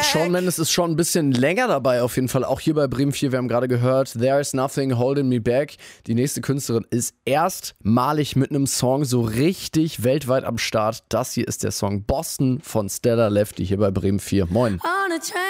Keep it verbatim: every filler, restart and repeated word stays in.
Shawn Mendes ist schon ein bisschen länger dabei auf jeden Fall, auch hier bei Bremen vier. Wir haben gerade gehört, There's Nothing Holding Me Back. Die nächste Künstlerin ist erstmalig mit einem Song so richtig weltweit am Start. Das hier ist der Song Boston von Stella Lefty hier bei Bremen vier. Moin.